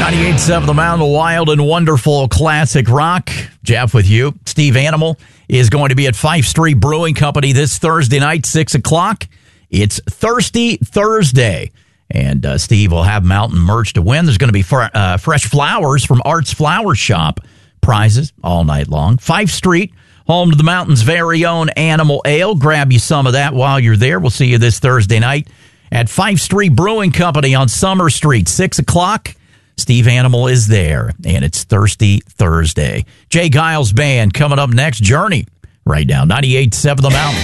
98.7 The Mountain, wild and wonderful classic rock. Jeff with you. Steve Animal is going to be at Fife Street Brewing Company this Thursday night, 6 o'clock. It's Thirsty Thursday. And Steve will have mountain merch to win. There's going to be fresh flowers from Art's Flower Shop. Prizes all night long. Fife Street, home to the mountain's very own Animal Ale. Grab you some of that while you're there. We'll see you this Thursday night at Fife Street Brewing Company on Summer Street, 6 o'clock. Steve Animal is there, and it's Thirsty Thursday. Jay Giles Band coming up next. Journey, right now, 98.7 The Mountain.